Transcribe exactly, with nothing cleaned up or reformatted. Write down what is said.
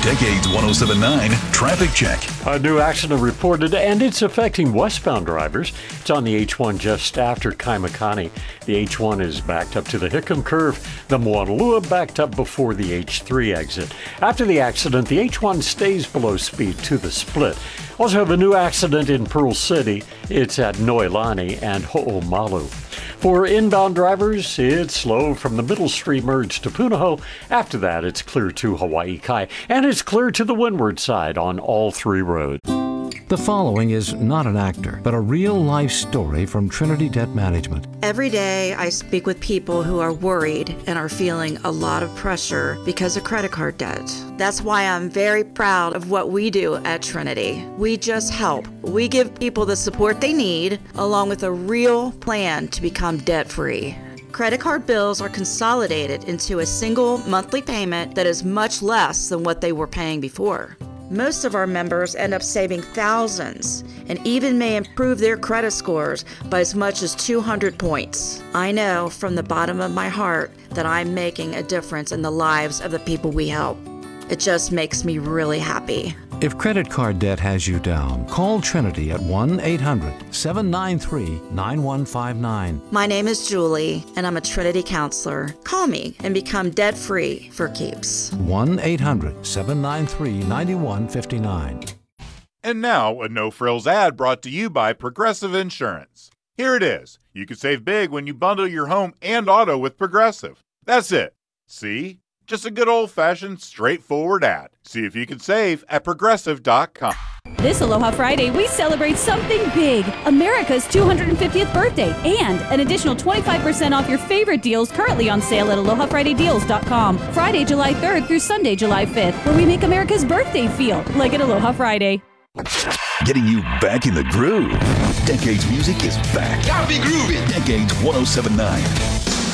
Decades one oh seven point nine Traffic Check. A new accident reported, and it's affecting westbound drivers. It's on the H one just after Kaimakani. The H one is backed up to the Hickam Curve. The Moanalua backed up before the H three exit. After the accident, the H one stays below speed to the split. Also have a new accident in Pearl City. It's at Noelani and Ho'omalu. For inbound drivers, it's slow from the Middle Street merge to Punahou. After that, it's clear to Hawaii Kai, and it's clear to the windward side on all three roads. The following is not an actor, but a real-life story from Trinity Debt Management. Every day I speak with people who are worried and are feeling a lot of pressure because of credit card debt. That's why I'm very proud of what we do at Trinity. We just help. We give people the support they need, along with a real plan to become debt-free. Credit card bills are consolidated into a single monthly payment that is much less than what they were paying before. Most of our members end up saving thousands and even may improve their credit scores by as much as two hundred points. I know from the bottom of my heart that I'm making a difference in the lives of the people we help. It just makes me really happy. If credit card debt has you down, call Trinity at one eight hundred seven nine three nine one five nine. My name is Julie, and I'm a Trinity counselor. Call me and become debt-free for keeps. one eight hundred seven nine three nine one five nine. And now, a no-frills ad brought to you by Progressive Insurance. Here it is. You can save big when you bundle your home and auto with Progressive. That's it. See? Just a good old-fashioned, straightforward ad. See if you can save at Progressive dot com. This Aloha Friday, we celebrate something big, America's two hundred fiftieth birthday, and an additional twenty-five percent off your favorite deals currently on sale at aloha friday deals dot com. Friday, July third through Sunday, July fifth, where we make America's birthday feel like an Aloha Friday. Getting you back in the groove. Decades music is back. Gotta be groovy. Decades one oh seven point nine.